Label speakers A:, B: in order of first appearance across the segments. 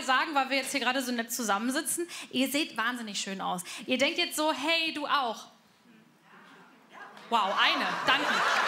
A: sagen, weil wir jetzt hier gerade so nett zusammensitzen, ihr seht wahnsinnig schön aus. Ihr denkt jetzt so, hey, du auch. Wow, eine, danke.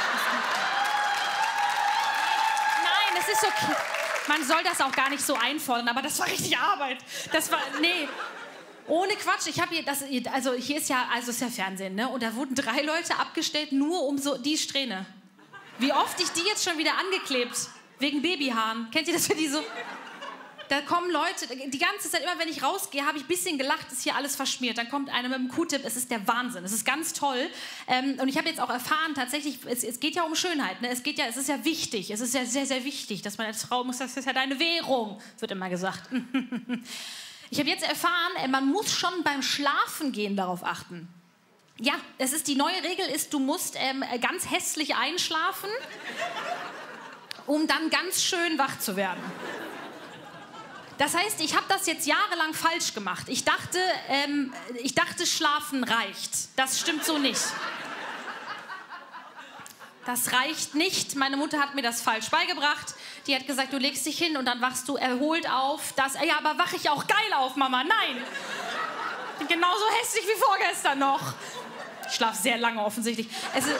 A: Nein, es ist okay. Man soll das auch gar nicht so einfordern, aber das war richtig Arbeit. Das war, nee. Ohne Quatsch, ich habe hier, also hier ist ja, also ist ja Fernsehen, ne? Und da wurden 3 Leute abgestellt, nur um so die Strähne. Wie oft ich die jetzt schon wieder angeklebt, wegen Babyhaaren. Kennt ihr das, für die so... Da kommen Leute, die ganze Zeit, immer wenn ich rausgehe, habe ich ein bisschen gelacht, ist hier alles verschmiert. Dann kommt einer mit einem Q-Tip, es ist der Wahnsinn, es ist ganz toll. Und ich habe jetzt auch erfahren, tatsächlich, es geht ja um Schönheit, ne? Es ist ja wichtig, es ist ja sehr, sehr wichtig, dass man als Frau muss, das ist ja deine Währung, wird immer gesagt. Ich habe jetzt erfahren, man muss schon beim Schlafen gehen darauf achten. Ja, die neue Regel ist, du musst ganz hässlich einschlafen, um dann ganz schön wach zu werden. Das heißt, ich habe das jetzt jahrelang falsch gemacht. Ich dachte, Schlafen reicht. Das stimmt so nicht. Das reicht nicht. Meine Mutter hat mir das falsch beigebracht. Die hat gesagt, du legst dich hin und dann wachst du erholt auf. Ja, aber wache ich auch geil auf, Mama? Nein. Bin genauso hässlich wie vorgestern noch. Ich schlafe sehr lange offensichtlich.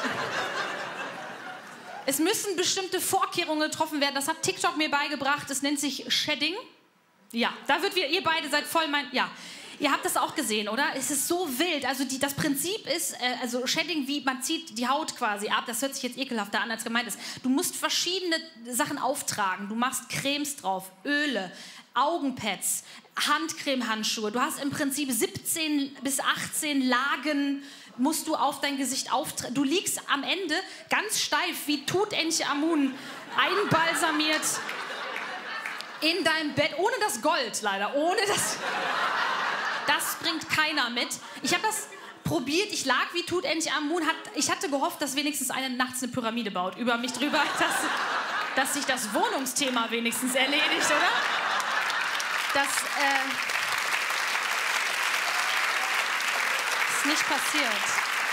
A: Es müssen bestimmte Vorkehrungen getroffen werden. Das hat TikTok mir beigebracht. Es nennt sich Shedding. Ja, da wird ihr beide seid voll ja. Ihr habt das auch gesehen, oder? Es ist so wild. Also das Prinzip ist, also Shedding, wie man zieht die Haut quasi ab. Das hört sich jetzt ekelhafter an, als gemeint ist. Du musst verschiedene Sachen auftragen. Du machst Cremes drauf, Öle, Augenpads, Handcreme-Handschuhe. Du hast im Prinzip 17 bis 18 Lagen, musst du auf dein Gesicht auftragen. Du liegst am Ende ganz steif, wie Tutanchamun, einbalsamiert in deinem Bett, ohne das Gold leider, ohne das... Das bringt keiner mit. Ich habe das probiert, ich lag wie Tutanchamun. Ich hatte gehofft, dass wenigstens einer nachts eine Pyramide baut über mich drüber, dass sich das Wohnungsthema wenigstens erledigt, oder? Das ist nicht passiert.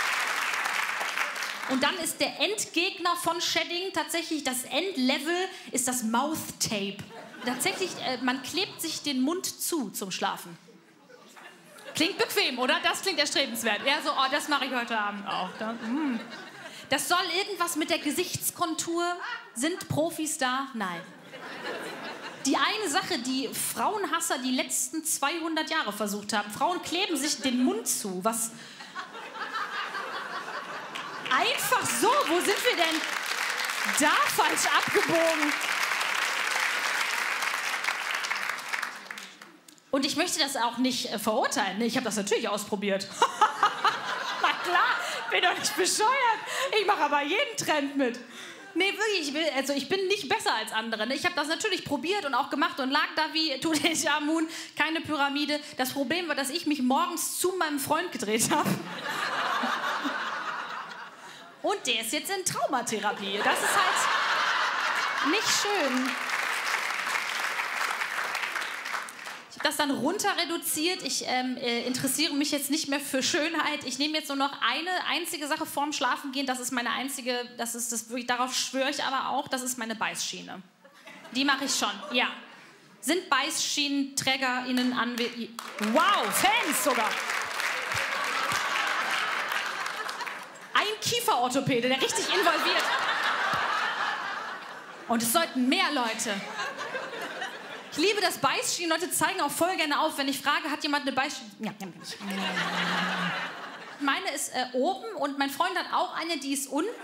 A: Und dann ist der Endgegner von Shedding tatsächlich, das Endlevel ist das Mouth Tape. Tatsächlich, man klebt sich den Mund zu zum Schlafen. Klingt bequem, oder? Das klingt erstrebenswert. Ja, so, oh, das mache ich heute Abend auch. Das soll irgendwas mit der Gesichtskontur. Sind Profis da? Nein. Die eine Sache, die Frauenhasser die letzten 200 Jahre versucht haben. Frauen kleben sich den Mund zu. Was? Einfach so. Wo sind wir denn da falsch abgebogen? Und ich möchte das auch nicht verurteilen. Ich habe das natürlich ausprobiert. Na klar, bin doch nicht bescheuert. Ich mache aber jeden Trend mit. Nee, wirklich, ich bin nicht besser als andere. Ich habe das natürlich probiert und auch gemacht und lag da wie Tutanchamun, keine Pyramide. Das Problem war, dass ich mich morgens zu meinem Freund gedreht habe. Und der ist jetzt in Traumatherapie. Das ist halt nicht schön. Ich habe das dann runter reduziert. Ich interessiere mich jetzt nicht mehr für Schönheit. Ich nehme jetzt nur noch eine einzige Sache vorm Schlafengehen. Das ist meine einzige, darauf schwöre ich aber auch, das ist meine Beißschiene. Die mache ich schon, ja. Sind BeißschienenträgerInnen anwesend? Wow, Fans sogar. Ein Kieferorthopäde, der richtig involviert. Und es sollten mehr Leute. Ich liebe das Beißschienen. Leute zeigen auch voll gerne auf, wenn ich frage, hat jemand eine Beißschiene? Ja, meine ist oben und mein Freund hat auch eine, die ist unten.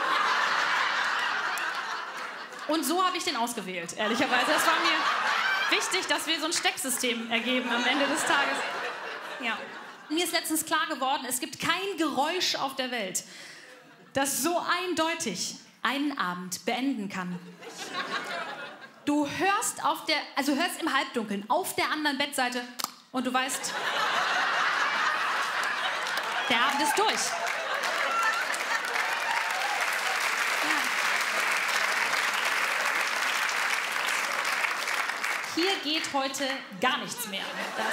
A: Und so habe ich den ausgewählt, ehrlicherweise. Es war mir wichtig, dass wir so ein Stecksystem ergeben am Ende des Tages. Ja. Mir ist letztens klar geworden, es gibt kein Geräusch auf der Welt, das so eindeutig einen Abend beenden kann. Du hörst hörst im Halbdunkeln auf der anderen Bettseite und du weißt, der Abend ist durch. Ja. Hier geht heute gar nichts mehr.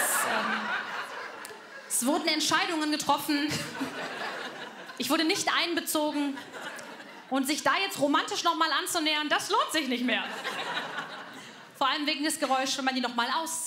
A: Es wurden Entscheidungen getroffen. Ich wurde nicht einbezogen. Und sich da jetzt romantisch nochmal anzunähern, das lohnt sich nicht mehr. Vor allem wegen des Geräuschs, wenn man die nochmal auszieht.